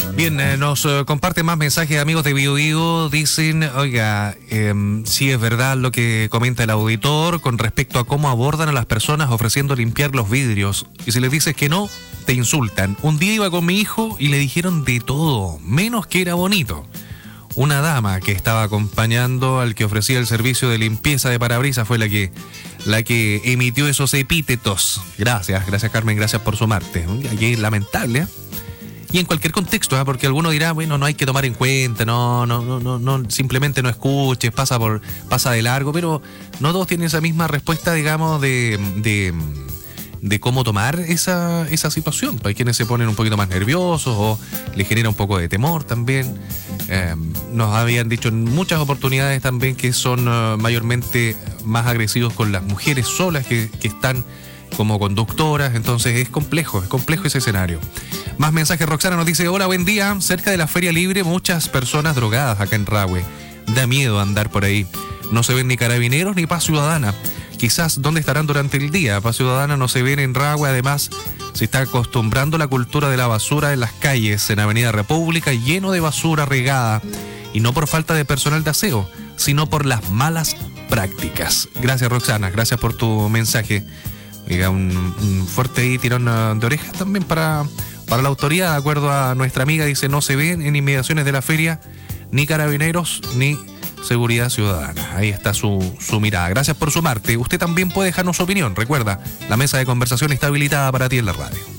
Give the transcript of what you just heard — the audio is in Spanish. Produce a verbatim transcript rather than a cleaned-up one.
Bien, eh, nos eh, comparten más mensajes amigos de Bio Bio. Dicen, oiga, eh, sí es verdad lo que comenta el auditor con respecto a cómo abordan a las personas ofreciendo limpiar los vidrios. Y si les dices que no, te insultan. Un día iba con mi hijo y le dijeron de todo, menos que era bonito. Una dama que estaba acompañando al que ofrecía el servicio de limpieza de parabrisas fue la que, la que emitió esos epítetos. Gracias, gracias Carmen, gracias por sumarte. Aquí es lamentable, ¿eh? Y en cualquier contexto, ¿eh? Porque alguno dirá, bueno, no hay que tomar en cuenta, no, no, no, no, no, simplemente no escuches, pasa por, pasa de largo, pero no todos tienen esa misma respuesta, digamos, de, de, de cómo tomar esa, esa situación. Hay quienes se ponen un poquito más nerviosos o le genera un poco de temor también. Eh, nos habían dicho en muchas oportunidades también que son uh, mayormente más agresivos con las mujeres solas que, que están como conductoras, entonces es complejo, es complejo ese escenario. Más mensajes, Roxana nos dice, hola, buen día, cerca de la Feria Libre muchas personas drogadas acá en Rahue, da miedo andar por ahí, no se ven ni carabineros ni Paz Ciudadana, quizás dónde estarán durante el día. Paz Ciudadana no se ven en Rahue, además se está acostumbrando la cultura de la basura en las calles, en Avenida República, lleno de basura regada, y no por falta de personal de aseo, sino por las malas prácticas. Gracias, Roxana, gracias por tu mensaje. Diga, un, un fuerte tirón de orejas también para, para la autoridad, de acuerdo a nuestra amiga, dice, no se ven en inmediaciones de la feria ni carabineros ni seguridad ciudadana. Ahí está su, su mirada. Gracias por sumarte. Usted también puede dejarnos su opinión. Recuerda, la mesa de conversación está habilitada para ti en la radio.